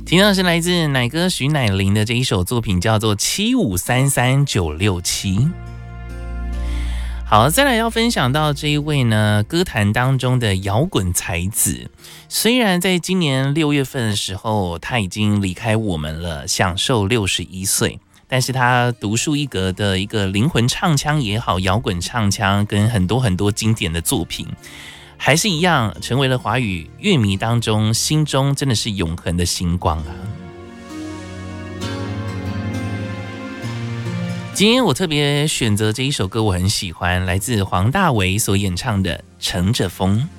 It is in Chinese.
听到是来自奶哥徐乃麟的这一首作品，叫做7533967。好，再来要分享到这一位呢，歌坛当中的摇滚才子。虽然在今年6月份的时候，他已经离开我们了，享受61岁，但是他独树一格的一个灵魂唱腔也好，摇滚唱腔跟很多经典的作品，还是一样成为了华语乐迷当中心中真的是永恒的星光啊。今天我特别选择这一首歌，我很喜欢，来自黄大炜所演唱的《乘着风》。